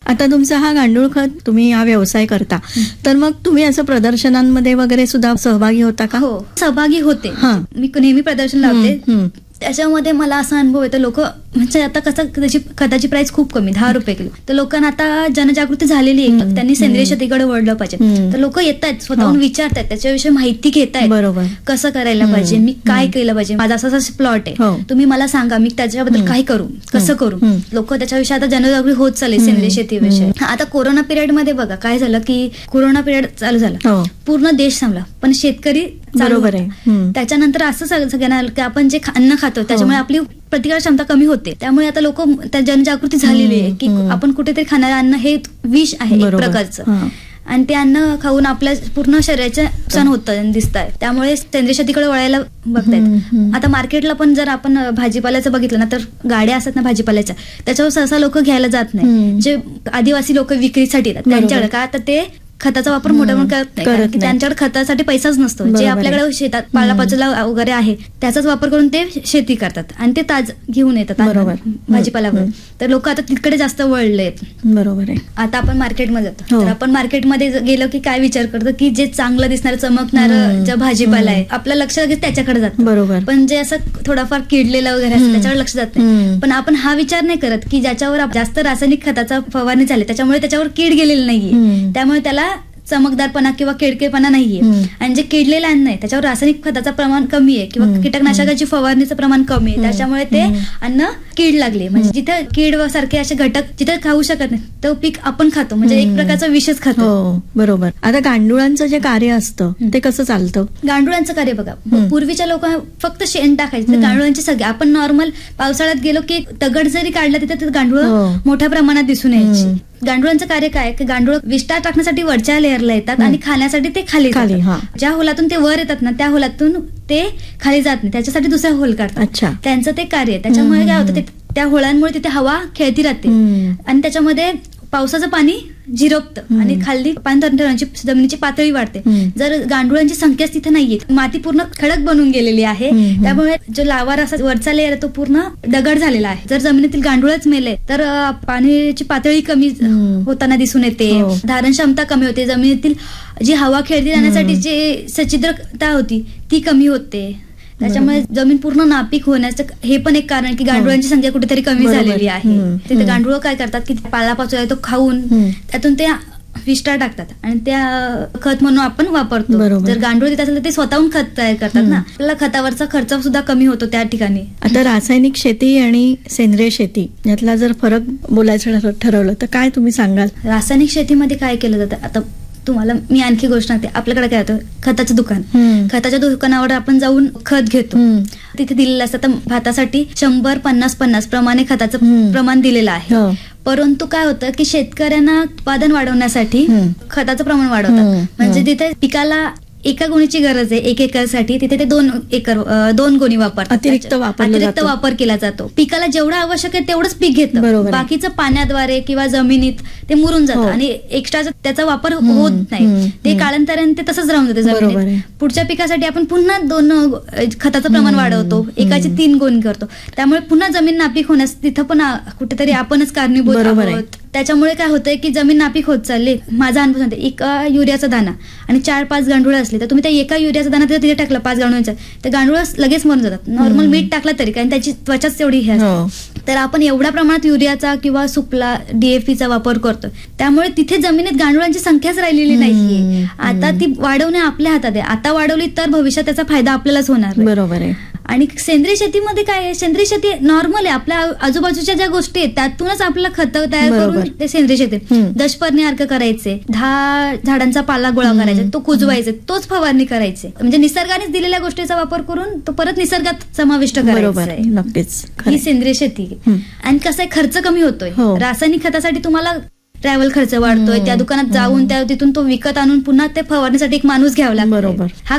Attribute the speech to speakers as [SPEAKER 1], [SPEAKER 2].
[SPEAKER 1] आता तुमचा हा गांडूळ खत तुम्ही हा व्यवसाय करता, तर मग तुम्ही असं प्रदर्शनांमध्ये वगैरे सुद्धा सहभागी होता का?
[SPEAKER 2] हो, सहभागी होते. मी नेहमी प्रदर्शन लावते. त्याच्यामध्ये मला असा अनुभव येतो, लोक म्हणजे आता कसं त्याची खताची प्राइस खूप कमी, 10 रुपये किलो. तर लोकांना आता जनजागृती झालेली आहे, त्यांनी सेंद्रिय शेतीकडे वळलं पाहिजे. तर लोक येत आहेत, स्वतःहून विचारतात, त्याच्याविषयी माहिती घेत आहेत,
[SPEAKER 1] बरोबर
[SPEAKER 2] कसं करायला पाहिजे, मी काय केलं पाहिजे, माझा असा प्लॉट आहे, तुम्ही मला सांगा, मी त्याच्याबद्दल काय करू, कसं करू. लोक त्याच्याविषयी आता जनजागृती होत चालली सेंद्रिय शेतीविषयी. आता कोरोना पिरियड मध्ये बघा काय झालं, की कोरोना पिरियड चालू झाला, पूर्ण देश थांबला, पण शेतकरी
[SPEAKER 1] बरोबर आहे.
[SPEAKER 2] त्याच्यानंतर असं सगळ्यांना की आपण जे अन्न खातो त्याच्यामुळे आपली प्रतिकार क्षमता कमी होते. त्यामुळे आता लोक जनजागृती झालेली आहे की आपण कुठेतरी खाणारं अन्न हे विष आहे एक प्रकारचं, आणि ते अन्न खाऊन आपल्या पूर्ण शरीराचं नुकसान होतं दिसत आहे. त्यामुळे सेंद्रिय शेतीकडे वळायला बघतायत. आता मार्केटला पण जर आपण भाजीपाल्याचं बघितलं ना, तर गाड्या असतात ना भाजीपाल्याच्या, त्याच्यावर सहसा लोक घ्यायला जात नाही. जे आदिवासी लोक विक्रीसाठी येतात त्यांच्याकडे, का तर ते खताचा वापर मोठा करत नाही, त्यांच्याकडे खतासाठी पैसाच नसतो. जे आपल्याकडे शेतात पालापाचोला वगैरे आहे त्याचाच वापर करून ते शेती करतात आणि ते ताज घेऊन येतात भाजीपाल्यावर. तर लोक आता तिकडे जास्त वळले.
[SPEAKER 1] बरोबर आहे.
[SPEAKER 2] आता आपण मार्केटमध्ये जातो, तर आपण मार्केटमध्ये गेलो की काय विचार करतो, की जे चांगलं दिसणार चमकणारं जे भाजीपाला आहे आपलं लक्ष लगेच त्याच्याकडे जातं.
[SPEAKER 1] बरोबर.
[SPEAKER 2] पण जे असं थोडाफार किडलेलं वगैरे असतं त्याच्यावर लक्ष जात नाही. पण आपण हा विचार नाही करत की ज्याच्यावर जास्त रासायनिक खताचा फवारणी झाली त्याच्यामुळे त्याच्यावर कीड गेलेली नाहीये, त्यामुळे त्याला चमकदारपणा किंवा किडकेपणा नाहीये. आणि जे किडलेलं अन्न आहे त्याच्यावर रासायनिक खताचं प्रमाण कमी आहे किंवा कीटकनाशकाची फवारणीचं प्रमाण कमी आहे, त्याच्यामुळे ते अन्न कीड लागले. म्हणजे जिथे कीड सारखे असे घटक जिथे खाऊ शकत नाही तो पीक आपण खातो, म्हणजे एक प्रकारचा विषच खातो.
[SPEAKER 1] बरोबर. आता गांडुळांचं जे कार्य असतं ते कसं चालतं?
[SPEAKER 2] गांडुळांचं कार्य बघा, पूर्वीच्या लोकांना फक्त शेण टाकायचं, गांडुळांची सगळी आपण नॉर्मल पावसाळ्यात गेलो की दगड जरी काढला तिथे गांडूळ मोठ्या प्रमाणात दिसून यायची. गांडुळांचं कार्य काय की गांडूळ विस्तार टाकण्यासाठी वरच्या लेअरला येतात आणि खाण्यासाठी ते खाली. ज्या होलातून ते वर येतात ना त्या होलातून ते खाली जात नाही, त्याच्यासाठी दुसरा होल काढतात. त्यांचं ते कार्य. त्याच्यामुळे काय होतं, त्या होळांमुळे तिथे हवा खेळती राहते आणि त्याच्यामध्ये पावसाचं पाणी झिरपतं आणि खाली पाणी जमिनीची पातळी वाढते. जर गांडुळांची संख्याच तिथे नाहीये, माती पूर्ण खडक बनून गेलेली आहे, त्यामुळे जो लावार असा वरचा लेअर तो पूर्ण दगड झालेला आहे. जर जमिनीतील गांडुळच मेले तर पाण्याची पातळी कमी होताना दिसून येते, धारण क्षमता कमी होते, जमिनीतील जी हवा खेळती जाण्यासाठी जी सच्छिद्रता होती ती कमी होते. त्याच्यामुळे जमीन पूर्ण नापीक होण्याचं हे पण एक कारण की गांडुळांची संख्या कुठेतरी कमी झालेली आहे. तिथे गांडुळ काय करतात की पालापाचोळा तो खाऊन त्यातून ते विष्ठा टाकतात आणि त्या खत म्हणून आपण वापरतो. जर गांडूळ देत असेल तर ते स्वतःहून खत तयार करतात ना, आपल्याला खतावरचा खर्च सुद्धा कमी होतो त्या ठिकाणी.
[SPEAKER 1] आता रासायनिक शेती आणि सेंद्रिय शेती यातला जर फरक बोलायचं ठरवलं तर काय तुम्ही सांगाल?
[SPEAKER 2] रासायनिक शेतीमध्ये काय केलं जातं, आता तुम्हाला मी आणखी गोष्ट सांगते. आपल्याकडे काय होतं, खताचं दुकान, खताच्या दुकानावर आपण जाऊन खत घेतो, तिथे दिलेलं असतं. तर भातासाठी 100-50-50 प्रमाणे खताचं प्रमाण दिलेलं आहे. परंतु काय होतं की शेतकऱ्यांना उत्पादन वाढवण्यासाठी खताचं प्रमाण वाढवतात. म्हणजे जिथे पिकाला एका गोणीची गरज आहे 1 एकरसाठी, तिथे ते 2 गोणी वापरतात. अतिरिक्त वापर केला जातो. पिकाला जेवढं आवश्यक आहे तेवढंच पीक घेतं, बाकीचं पाण्याद्वारे किंवा जमिनीत ते मुरून जातं आणि एक्स्ट्राचा त्याचा वापर होत नाही. ते कालांतराने ते तसंच राहून जाते जमिनीत. पुढच्या पिकासाठी आपण पुन्हा 2 खताचं प्रमाण वाढवतो, एकाची 3 गोणी करतो. त्यामुळे पुन्हा जमीन नापीक होण्यास तिथं पण कुठेतरी आपणच कारणीभूत आहोत. त्याच्यामुळे काय होतंय की जमीन नापीक होत चालली. माझा अनुभव सांगते, एका युरियाचा दाना आणि 4-5 गांडूळ असले तर तुम्ही त्या एका युरियाचा दाना तिथे टाकला 5 गांडूळांचा, तर गांडूळ लगेच मरून जातात. नॉर्मल मीठ टाकला तरी, कारण त्याची त्वचाच तेवढी हे असते. तर आपण एवढ्या प्रमाणात युरियाचा किंवा सुपला DAP चा वापर करतो, त्यामुळे तिथे जमिनीत गांडुळांची संख्याच राहिलेली नाहीये. आता ती वाढवणे आपल्या हातात आहे. आता वाढवली तर भविष्यात त्याचा फायदा आपल्यालाच होणार.
[SPEAKER 1] बरोबर आहे.
[SPEAKER 2] आणि सेंद्रिय शेतीमध्ये काय आहे, सेंद्रिय शेती नॉर्मल आहे. आपल्या आजूबाजूच्या ज्या गोष्टी आहेत त्यातूनच आपल्याला खत तयार करून ते सेंद्रिय शेती. दशपर्णी अर्क करायचे, 10 झाडांचा पाला गोळा करायचा, तो कुजवायचा, तोच फवारणी करायचे. म्हणजे निसर्गानेच दिलेल्या गोष्टीचा वापर करून तो परत निसर्गात समाविष्ट करायचा आहे.
[SPEAKER 1] नक्कीच
[SPEAKER 2] ही सेंद्रिय शेती. आणि कसं आहे, खर्च कमी होतोय. रासायनिक खतासाठी तुम्हाला ट्रॅव्हल खर्च वाढतोय, त्या दुकानात जाऊन तिथून तो विकत आणून पुन्हा ते फवारणीसाठी एक माणूस घ्यावा लागतो. हा